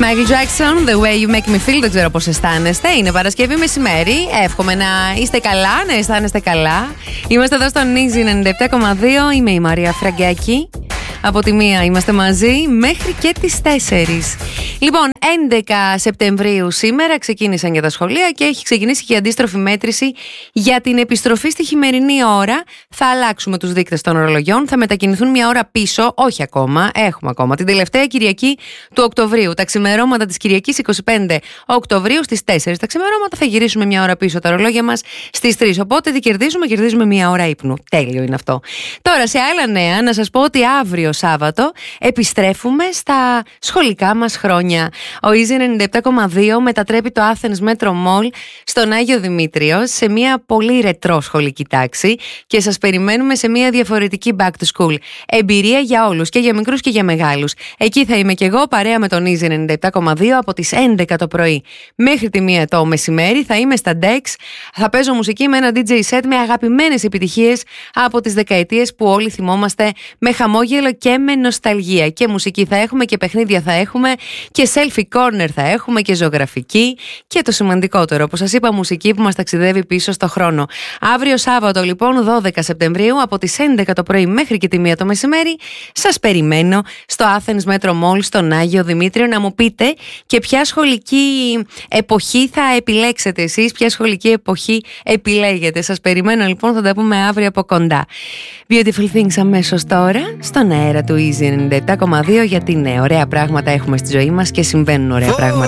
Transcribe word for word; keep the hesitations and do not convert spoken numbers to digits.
Michael Jackson, The Way You Make Me Feel. Δεν ξέρω πώς αισθάνεστε. Είναι Παρασκευή μεσημέρι. Εύχομαι να είστε καλά, να αισθάνεστε καλά. Είμαστε εδώ στο Νίζι ενενήντα επτά κόμμα δύο. Είμαι η Μαρία Φραγκάκη. Από τη μία είμαστε μαζί μέχρι και τις τέσσερις. Λοιπόν, έντεκα Σεπτεμβρίου σήμερα ξεκίνησαν και τα σχολεία και έχει ξεκινήσει και η αντίστροφη μέτρηση για την επιστροφή στη χειμερινή ώρα. Θα αλλάξουμε τους δείκτες των ορολογιών, θα μετακινηθούν μια ώρα πίσω, όχι ακόμα, έχουμε ακόμα την τελευταία Κυριακή του Οκτωβρίου. Τα ξημερώματα της Κυριακής είκοσι πέντε Οκτωβρίου στις τέσσερις τα ξημερώματα θα γυρίσουμε μια ώρα πίσω τα ορολόγια μας στις τρεις. Οπότε τι κερδίζουμε, κερδίζουμε μια ώρα ύπνου. Τέλειο είναι αυτό. Τώρα σε άλλα νέα να σας πω ότι αύριο Σάββατο επιστρέφουμε στα σχολικά μας χρόνια. Ο Easy ενενήντα επτά κόμμα δύο μετατρέπει το Athens Metro Mall στον Άγιο Δημήτριο σε μια πολύ ρετρό σχολική τάξη και σας περιμένουμε σε μια διαφορετική back to school. Εμπειρία για όλους, και για μικρούς και για μεγάλους. Εκεί θα είμαι και εγώ παρέα με τον Easy ενενήντα επτά κόμμα δύο από τις έντεκα το πρωί μέχρι τη μία το μεσημέρι. Θα είμαι στα Dex, θα παίζω μουσική με ένα ντι τζέι set με αγαπημένες επιτυχίες από τις δεκαετίες που όλοι θυμόμαστε, με χαμόγελο και με νοσταλγία. Και μουσική θα έχουμε και παιχνίδια θα έχουμε και selfie corner θα έχουμε και ζωγραφική και το σημαντικότερο, όπως σας είπα, μουσική που μας ταξιδεύει πίσω στο χρόνο. Αύριο Σάββατο λοιπόν δώδεκα Σεπτεμβρίου από τις έντεκα το πρωί μέχρι και τη μία το μεσημέρι σας περιμένω στο Athens Metro Mall στον Άγιο Δημήτριο να μου πείτε και ποια σχολική εποχή θα επιλέξετε εσείς, ποια σχολική εποχή επιλέγετε. Σας περιμένω λοιπόν, θα τα πούμε αύριο από κοντά. Beautiful Things αμέσως τώρα στον αέρα του Easy ενενήντα επτά κόμμα δύο, γιατί ναι, ωραία πράγματα έχουμε στη ζωή μας και συμβαίνουν ωραία πράγματα.